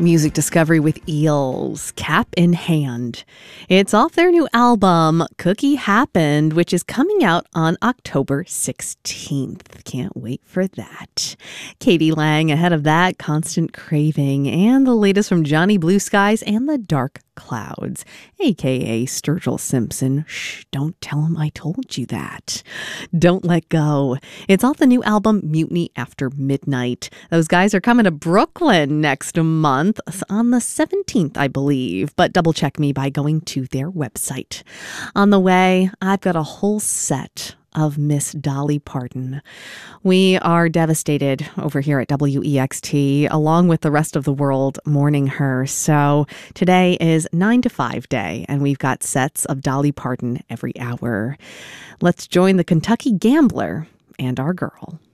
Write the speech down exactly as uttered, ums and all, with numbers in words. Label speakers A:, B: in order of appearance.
A: Music discovery with Eels, Cap in Hand. It's off their new album, Cookie Happened, which is coming out on October sixteenth. Can't wait for that. Katie Lang ahead of that, Constant Craving, and the latest from Johnny Blue Skies and the Dark Clouds, a k a. Sturgill Simpson. Shh, don't tell him I told you that. Don't Let Go. It's off the new album, Mutiny After Midnight. Those guys are coming to Brooklyn next month, on the seventeenth, I believe, but double check me by going to their website. On the way, I've got a whole set of Miss Dolly Parton. We are devastated over here at W E X T, along with the rest of the world, mourning her. So today is nine to five day, and we've got sets of Dolly Parton every hour. Let's join the Kentucky Gambler and our girl.